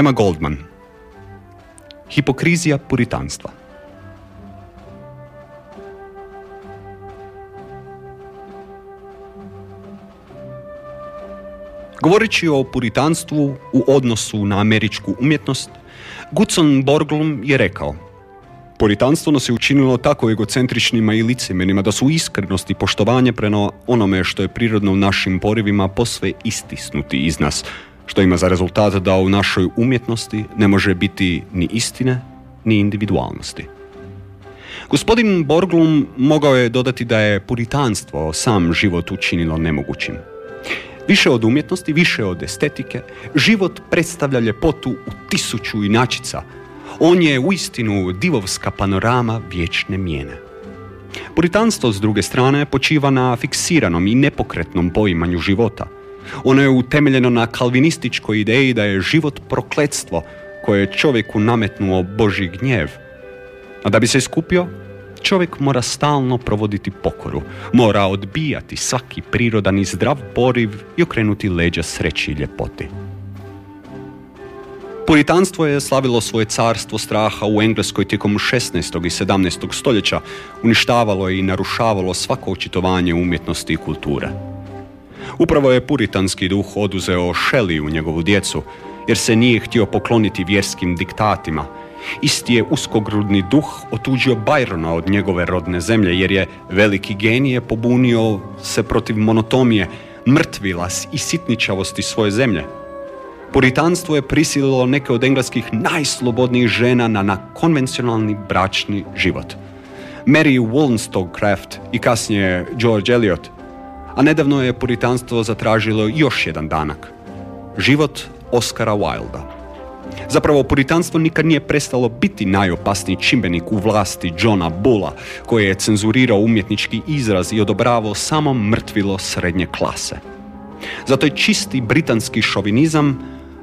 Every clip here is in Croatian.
Emma Goldman. Hipokrizija puritanstva. Govoreći o puritanstvu u odnosu na američku umjetnost, Gutzon Borglum je rekao: puritanstvo nas je učinilo tako egocentričnima i licemjerima da su iskrenost i poštovanje prema onome što je prirodno u našim porivima posve istisnuti iz nas, što ima za rezultat da u našoj umjetnosti ne može biti ni istine, ni individualnosti. Gospodin Borglum mogao je dodati da je puritanstvo sam život učinilo nemogućim. Više od umjetnosti, više od estetike, život predstavlja ljepotu u 1000 inačica. On je uistinu divovska panorama vječne mijene. Puritanstvo, s druge strane, počiva na fiksiranom i nepokretnom poimanju života. Ono je utemeljeno na kalvinističkoj ideji da je život prokletstvo koje je čovjeku nametnuo Božji gnjev. A da bi se iskupio, čovjek mora stalno provoditi pokoru, mora odbijati svaki prirodan i zdrav poriv i okrenuti leđa sreći i ljepoti. Puritanstvo je slavilo svoje carstvo straha u Engleskoj tijekom 16. i 17. stoljeća, uništavalo je i narušavalo svako očitovanje umjetnosti i kulture. Upravo je puritanski duh oduzeo Shelleyu njegovu djecu, jer se nije htio pokloniti vjerskim diktatima. Isti je uskogrudni duh otuđio Byrona od njegove rodne zemlje, jer je veliki genije pobunio se protiv monotomije, mrtvila i sitničavosti svoje zemlje. Puritanstvo je prisililo neke od engleskih najslobodnijih žena na konvencionalni bračni život. Mary Wollstonecraft i kasnije George Eliot, a nedavno je puritanstvo zatražilo još jedan danak. Život Oscara Wilda. Zapravo, puritanstvo nikad nije prestalo biti najopasniji čimbenik u vlasti Johna Bulla, koji je cenzurirao umjetnički izraz i odobravao samo mrtvilo srednje klase. Zato je čisti britanski šovinizam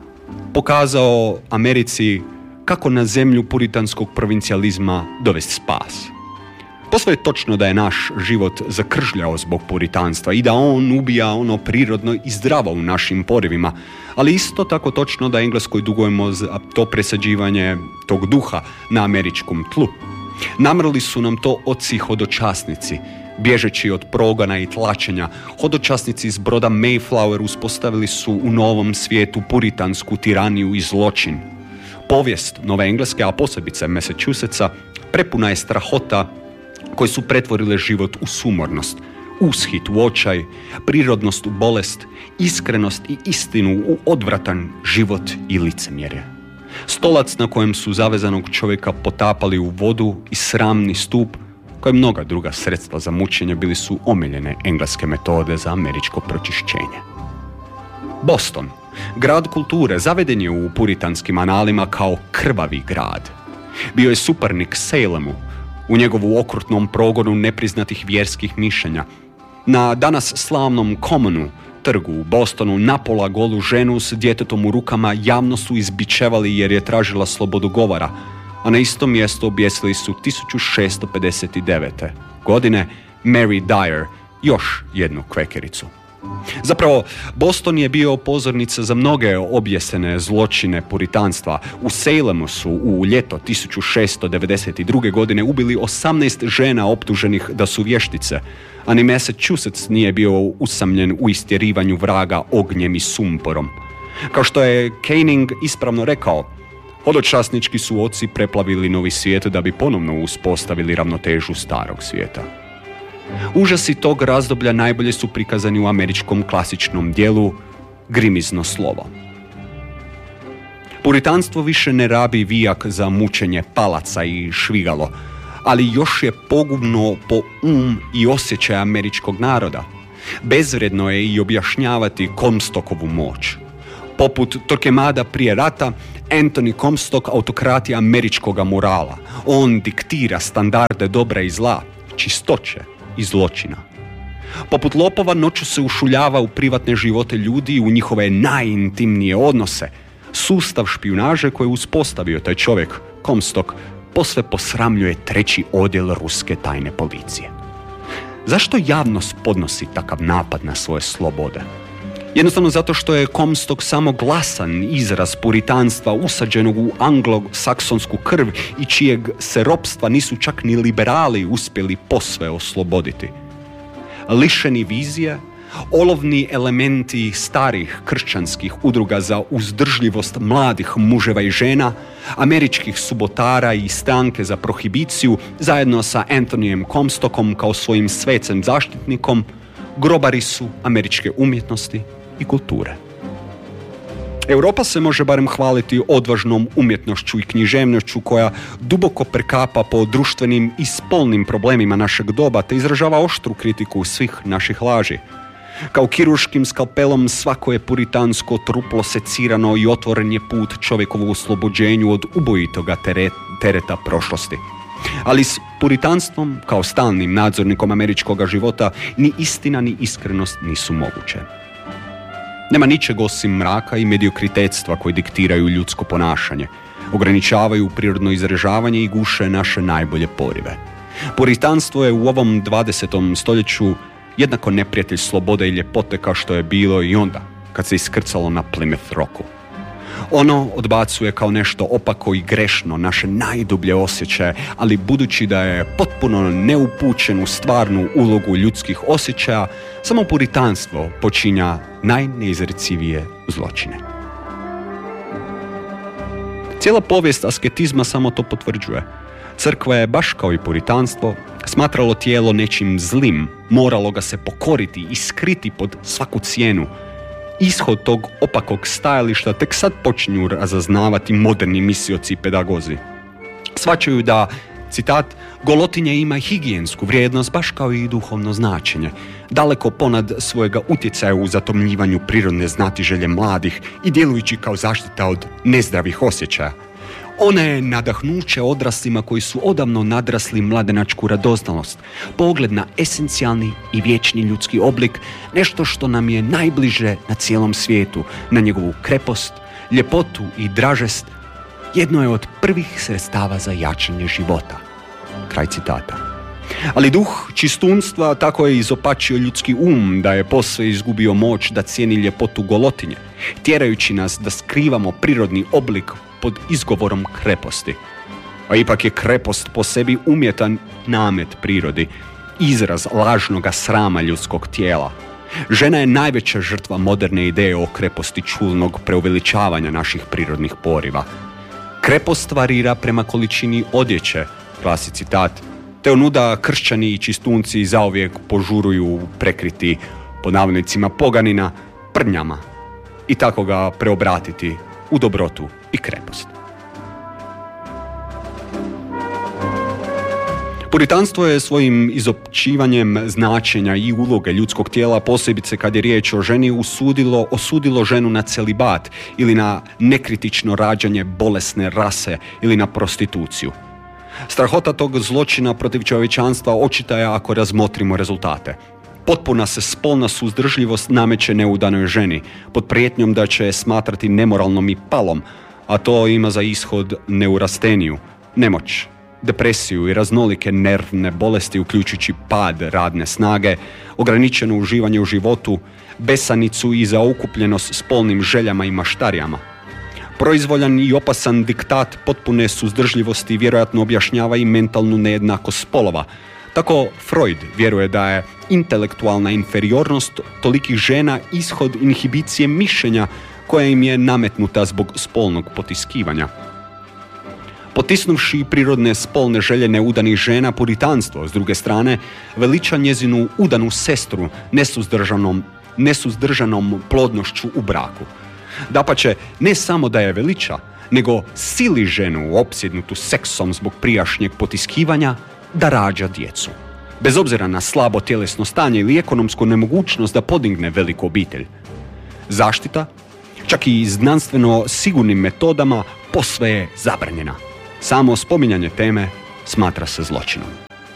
pokazao Americi kako na zemlju puritanskog provincijalizma dovesti spas. Posve je točno da je naš život zakržljao zbog puritanstva i da on ubija ono prirodno i zdravo u našim porivima, ali isto tako točno da Engleskoj dugujemo za to presađivanje tog duha na američkom tlu. Namrli su nam to oci hodočasnici. Bježeći od progona i tlačenja, hodočasnici iz broda Mayflower uspostavili su u novom svijetu puritansku tiraniju i zločin. Povijest Nove Engleske, a posebice Massachusettsa, prepuna je strahota koje su pretvorile život u sumornost, ushit u očaj, prirodnost u bolest, iskrenost i istinu u odvratan život i licemjerje. Stolac na kojem su zavezanog čovjeka potapali u vodu i sramni stup, kao i mnoga druga sredstva za mučenje, bili su omiljene engleske metode za američko pročišćenje. Boston, grad kulture, zaveden je u puritanskim analima kao krvavi grad. Bio je suparnik Salemu, u njegovu okrutnom progonu nepriznatih vjerskih mišljenja. Na danas slavnom Commonu, trgu u Bostonu, napola golu ženu s djetetom u rukama javno su izbičevali jer je tražila slobodu govora, a na istom mjestu objesili su 1659. godine Mary Dyer, još jednu kvekericu. Zapravo, Boston je bio pozornica za mnoge objesene zločine puritanstva. U Salemu su u ljeto 1692. godine ubili 18 žena optuženih da su vještice, a ni Massachusetts nije bio usamljen u istjerivanju vraga ognjem i sumporom. Kao što je Canning ispravno rekao, hodočasnički su oci preplavili novi svijet da bi ponovno uspostavili ravnotežu starog svijeta. Užasi tog razdoblja najbolje su prikazani u američkom klasičnom dijelu Grimizno slovo. Puritanstvo više ne rabi vijak za mučenje palaca i švigalo, ali još je pogubno po i osjećaj američkog naroda. Bezvredno je i objašnjavati Comstockovu moć. Poput Torquemada prije rata, Anthony Comstock autokrat je američkoga morala. On diktira standarde dobra i zla, čistoće i zločina. Poput lopova noću se ušuljava u privatne živote ljudi i u njihove najintimnije odnose. Sustav špijunaže koji je uspostavio taj čovjek, Comstock, posve posramljuje 3. odjel ruske tajne policije. Zašto javnost podnosi takav napad na svoje slobode? Jednostavno zato što je Comstock samo glasan izraz puritanstva usađenog u anglosaksonsku krv i čijeg se ropstva nisu čak ni liberali uspjeli posve osloboditi. Lišeni vizije, olovni elementi starih kršćanskih udruga za uzdržljivost mladih muževa i žena, američkih subotara i stranke za prohibiciju, zajedno sa Anthonyjem Comstockom kao svojim svecem zaštitnikom, grobari su američke umjetnosti i kulture. Europa se može barem hvaliti odvažnom umjetnošću i književnošću koja duboko prekapa po društvenim i spolnim problemima našeg doba te izražava oštru kritiku svih naših laži. Kao kirurškim skalpelom svako je puritansko truplo secirano i otvoren je put čovjekovu oslobođenju od ubojitoga tereta prošlosti. Ali s puritanstvom, kao stalnim nadzornikom američkog života, ni istina ni iskrenost nisu moguće. Nema ničeg osim mraka i mediokritetstva koji diktiraju ljudsko ponašanje, ograničavaju prirodno izražavanje i guše naše najbolje porive. Puritanstvo je u ovom 20. stoljeću jednako neprijatelj slobode i ljepote kao što je bilo i onda, kad se iskrcalo na Plymouth Rocku. Ono odbacuje kao nešto opako i grešno naše najdublje osjećaje, ali budući da je potpuno neupućen u stvarnu ulogu ljudskih osjećaja, samo puritanstvo počinja najneizrecivije zločine. Cijela povijest asketizma samo to potvrđuje. Crkva je, baš kao i puritanstvo, smatralo tijelo nečim zlim, moralo ga se pokoriti i skriti pod svaku cijenu. Ishod tog opakog stajališta tek sad počinju razaznavati moderni mislioci i pedagozi. Shvaćaju da, citat, golotinja ima higijensku vrijednost baš kao i duhovno značenje, daleko ponad svojega utjecaja u zatomljivanju prirodne znatiželje mladih i djelujući kao zaštita od nezdravih osjećaja. Ona je nadahnuće odraslima koji su odavno nadrasli mladenačku radoznalost, pogled na esencijalni i vječni ljudski oblik, nešto što nam je najbliže na cijelom svijetu, na njegovu krepost, ljepotu i dražest, jedno je od prvih sredstava za jačanje života. Kraj citata. Ali duh čistunstva tako je izopačio ljudski da je posve izgubio moć da cijeni ljepotu golotinje, tjerajući nas da skrivamo prirodni oblik pod izgovorom kreposti. A ipak je krepost po sebi umjetan namet prirodi, izraz lažnoga srama ljudskog tijela. Žena je najveća žrtva moderne ideje o kreposti čulnog preuveličavanja naših prirodnih poriva. Krepost varira prema količini odjeće, glasi citat, te onuda kršćani i čistunci zauvijek požuruju prekriti, pod navodnicima poganina, prnjama i tako ga preobratiti u dobrotu i krepost. Puritanstvo je svojim izopćivanjem značenja i uloge ljudskog tijela, posebice kad je riječ o ženi, osudilo ženu na celibat ili na nekritično rađanje bolesne rase ili na prostituciju. Strahota tog zločina protiv čovječanstva očita je ako razmotrimo rezultate. Potpuna se spolna suzdržljivost nameće neudanoj ženi, pod prijetnjom da će je smatrati nemoralnom i palom, a to ima za ishod neurasteniju, nemoć, depresiju i raznolike nervne bolesti uključujući pad radne snage, ograničeno uživanje u životu, besanicu i zaokupljenost spolnim željama i maštarijama. Proizvoljan i opasan diktat potpune suzdržljivosti vjerojatno objašnjava i mentalnu nejednakost spolova. Tako Freud vjeruje da je intelektualna inferiornost tolikih žena ishod inhibicije mišljenja koja im je nametnuta zbog spolnog potiskivanja. Potisnuvši prirodne spolne želje neudanih žena, puritanstvo, s druge strane, veliča njezinu udanu sestru nesuzdržanom plodnošću u braku. Dapače, ne samo da je veliča, nego sili ženu opsjednutu seksom zbog prijašnjeg potiskivanja da rađa djecu. Bez obzira na slabo tjelesno stanje ili ekonomsku nemogućnost da podigne veliku obitelj. Zaštita, čak i znanstveno sigurnim metodama, posve je zabranjena. Samo spominjanje teme smatra se zločinom.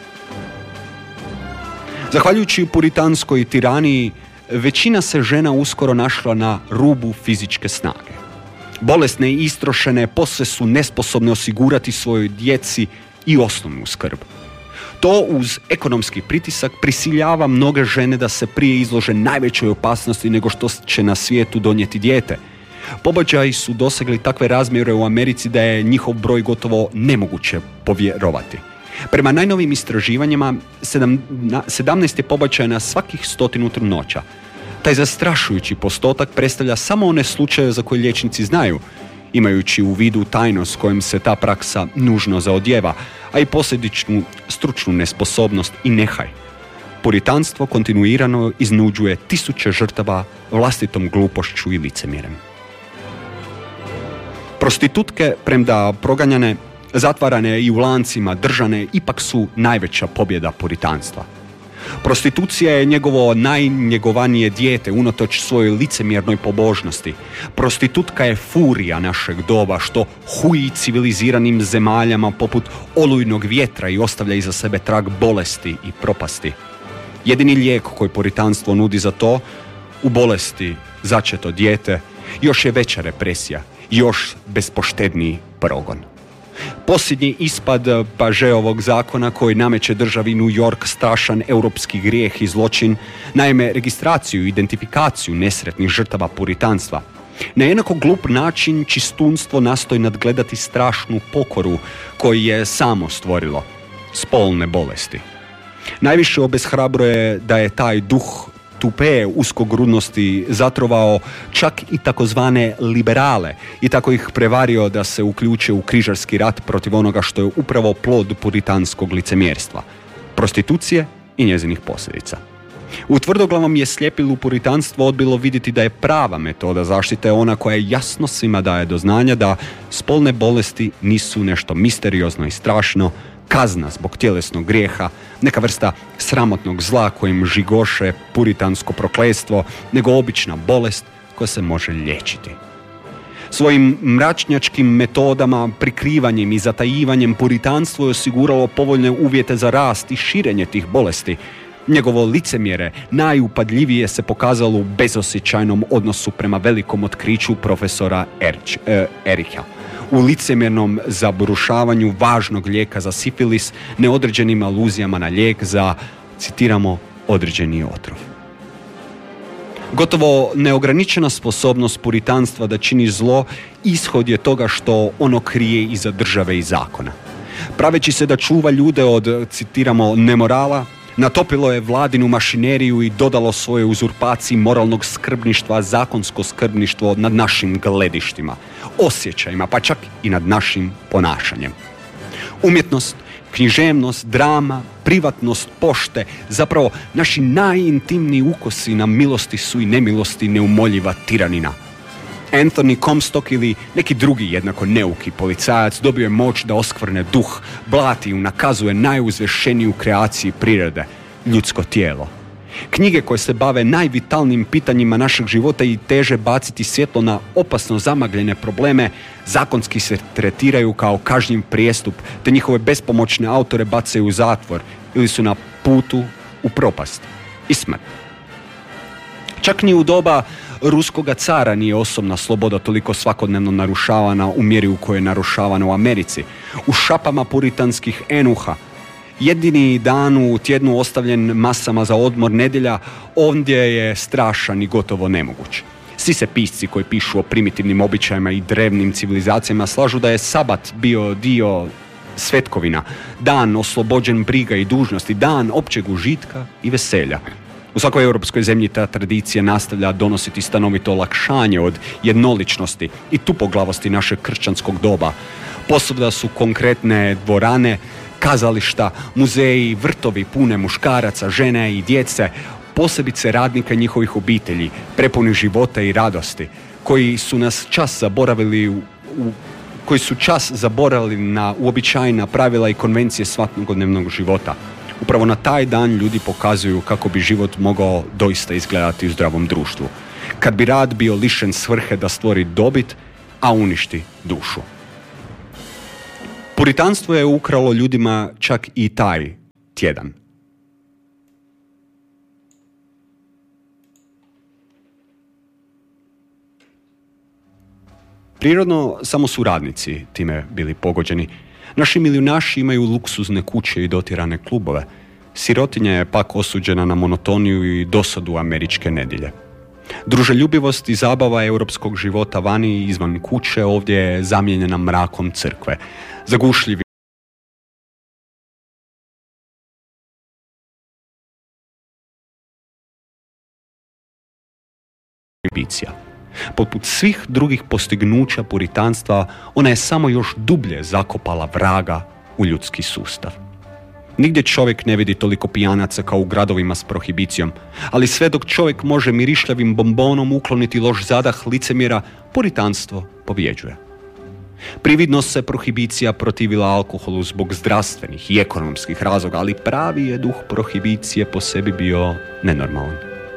Zahvaljujući puritanskoj tiraniji, većina se žena uskoro našla na rubu fizičke snage. Bolesne i istrošene posve su nesposobne osigurati svojoj djeci i osnovnu skrb. To uz ekonomski pritisak prisiljava mnoge žene da se prije izlože najvećoj opasnosti nego što će na svijetu donijeti dijete. Pobačaji su dosegli takve razmjere u Americi da je njihov broj gotovo nemoguće povjerovati. Prema najnovijim istraživanjima, 17 je pobačaja na svakih 100 trudnoća. Taj zastrašujući postotak predstavlja samo one slučaje za koje liječnici znaju, imajući u vidu tajnost kojom se ta praksa nužno zaodijeva, a i posljedičnu stručnu nesposobnost i nehaj. Puritanstvo kontinuirano iznuđuje tisuće žrtava vlastitom glupošću i licemjerem. Prostitutke, premda proganjane, zatvarane i u lancima držane, ipak su najveća pobjeda puritanstva. Prostitucija je njegovo najnjegovanije dijete unatoč svojoj licemjernoj pobožnosti. Prostitutka je furija našeg doba što huji civiliziranim zemaljama poput olujnog vjetra i ostavlja iza sebe trag bolesti i propasti. Jedini lijek koji puritanstvo nudi za to, u bolesti začeto dijete, još je veća represija, još bespoštedniji progon. Posljednji ispad Pageovog zakona koji nameće državi New York strašan europski grijeh i zločin, naime registraciju i identifikaciju nesretnih žrtava puritanstva. Na jednako glup način čistunstvo nastoji nadgledati strašnu pokoru koju je samo stvorilo, spolne bolesti. Najviše obeshrabruje da je taj duh tupe uskogrudnosti zatrovao čak i takozvane liberale i tako ih prevario da se uključe u križarski rat protiv onoga što je upravo plod puritanskog licemjerstva, prostitucije i njezinih posljedica. U tvrdoglavom je sljepilu puritanstvo odbilo vidjeti da je prava metoda zaštite ona koja jasno svima daje do znanja da spolne bolesti nisu nešto misteriozno i strašno, kazna zbog tjelesnog grijeha, neka vrsta sramotnog zla kojim žigoše puritansko prokletstvo, nego obična bolest koja se može liječiti. Svojim mračnjačkim metodama, prikrivanjem i zatajivanjem puritanstvo je osiguralo povoljne uvjete za rast i širenje tih bolesti. Njegovo licemjere najupadljivije se pokazalo u bezosjećajnom odnosu prema velikom otkriću profesora Ericha. U licemjernom zaburušavanju važnog lijeka za sifilis, neodređenim aluzijama na lijek za, citiramo, određeni otrov. Gotovo neograničena sposobnost puritanstva da čini zlo ishod je toga što ono krije iza države i zakona. Praveći se da čuva ljude od, citiramo, nemorala, natopilo je vladinu mašineriju i dodalo svoje uzurpaciji moralnog skrbništva zakonsko skrbništvo nad našim gledištima, osjećajima, pa čak i nad našim ponašanjem. Umjetnost, književnost, drama, privatnost, pošte, zapravo naši najintimniji ukosi na milosti su i nemilosti neumoljiva tiranina. Anthony Comstock ili neki drugi jednako neuki policajac dobio je moć da oskvrne duh, blati i nakazuje najuzvešeniju kreaciju prirode, ljudsko tijelo. Knjige koje se bave najvitalnijim pitanjima našeg života i teže baciti svjetlo na opasno zamagljene probleme, zakonski se tretiraju kao kažnjiv prijestup, te njihove bespomoćne autore bacaju u zatvor ili su na putu u propast i smrt. Čak ni u doba ruskoga cara nije osobna sloboda toliko svakodnevno narušavana u mjeri u kojoj je narušavana u Americi. U šapama puritanskih enuha, jedini dan u tjednu ostavljen masama za odmor nedjelja, ondje je strašan i gotovo nemoguć. Svi se pisci koji pišu o primitivnim običajima i drevnim civilizacijama slažu da je sabat bio dio svetkovina, dan oslobođen briga i dužnosti, dan općeg užitka i veselja. U svakoj europskoj zemlji ta tradicija nastavlja donositi stanovito olakšanje od jednoličnosti i tupoglavosti našeg kršćanskog doba. Posvuda su konkretne dvorane, kazališta, muzeji, vrtovi pune muškaraca, žene i djece, posebice radnika njihovih obitelji, prepuni života i radosti, koji su čas zaboravili na uobičajena pravila i konvencije svakodnevnog života. Upravo na taj dan ljudi pokazuju kako bi život mogao doista izgledati u zdravom društvu. Kad bi rad bio lišen svrhe da stvori dobit, a uništi dušu. Puritanstvo je ukralo ljudima čak i taj tjedan. Prirodno, samo su radnici time bili pogođeni. Naši milijunaši imaju luksuzne kuće i dotirane klubove. Sirotinja je pak osuđena na monotoniju i dosadu američke nedjelje. Druželjubivost i zabava europskog života vani i izvan kuće ovdje je zamijenjena mrakom crkve. Zagušljivi prohibicija. Poput svih drugih postignuća puritanstva, ona je samo još dublje zakopala vraga u ljudski sustav. Nigdje čovjek ne vidi toliko pijanaca kao u gradovima s prohibicijom, ali sve dok čovjek može mirišljavim bombonom ukloniti loš zadah licemjera, puritanstvo pobjeđuje. Prividno se prohibicija protivila alkoholu zbog zdravstvenih i ekonomskih razloga, ali pravi je duh prohibicije po sebi bio nenormalan.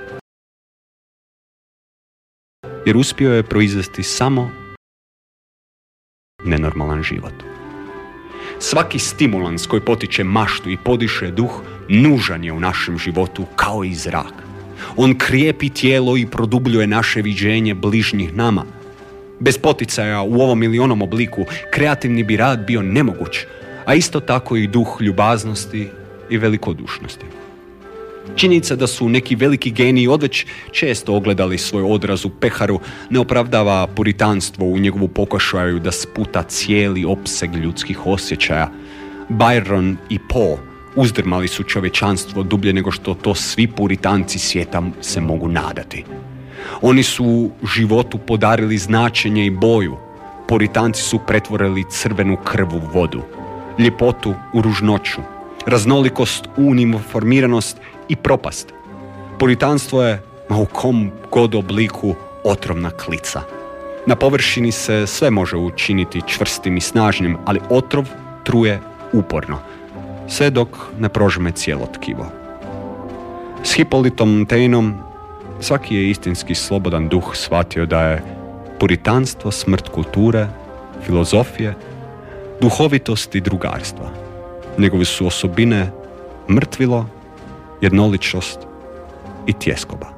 Jer uspio je proizvesti samo nenormalan život. Svaki stimulans koji potiče maštu i podiše duh nužan je u našem životu kao i zrak. On krijepi tijelo i produbljuje naše viđenje bližnjih nama. Bez poticaja u ovom ili onom obliku kreativni bi rad bio nemoguć, a isto tako i duh ljubaznosti i velikodušnosti. Činjenica da su neki veliki geniji odveć često ogledali svoj odraz u peharu ne opravdava puritanstvo u njegovu pokušaju da sputa cijeli opseg ljudskih osjećaja. Byron i Poe uzdrmali su čovječanstvo dublje nego što to svi puritanci svijeta se mogu nadati. Oni su životu podarili značenje i boju. Puritanci su pretvorili crvenu krv u vodu, ljepotu u ružnoću, raznolikost u uniformiranost i propast. Puritanstvo je, u kom god obliku, otrovna klica. Na površini se sve može učiniti čvrstim i snažnim, ali otrov truje uporno, sve dok ne prožme cijelo tkivo. S Hipolitom Tainom svaki je istinski slobodan duh shvatio da je puritanstvo smrt kulture, filozofije, duhovitosti i drugarstva. Njegove su osobine mrtvilo, jednoličnost i tjeskoba.